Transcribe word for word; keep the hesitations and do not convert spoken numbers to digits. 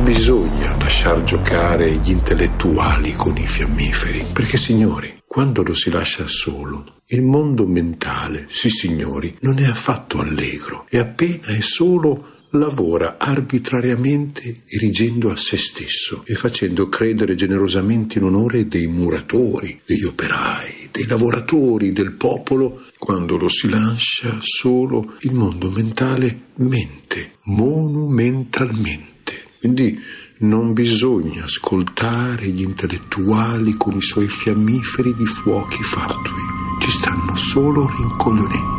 bisogna lasciar giocare gli intellettuali con i fiammiferi, perché, signori, quando lo si lascia solo, il mondo mentale, sì signori, non è affatto allegro, e appena è solo lavora arbitrariamente erigendo a se stesso e facendo credere generosamente in onore dei muratori, degli operai, dei lavoratori, del popolo. Quando lo si lascia solo, il mondo mentale mente monumentalmente. Quindi non bisogna ascoltare gli intellettuali con i suoi fiammiferi di fuochi fatui, ci stanno solo rincoglionendo.